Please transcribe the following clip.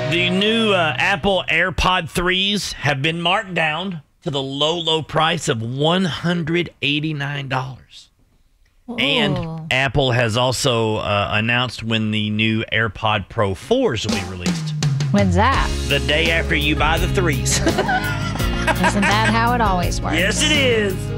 The new Apple AirPod 3s have been marked down to the low price of $189. Ooh. And Apple has also announced when the new AirPod Pro 4s will be released. When's that? The day after you buy the 3s. Isn't that how it always works? Yes, it is.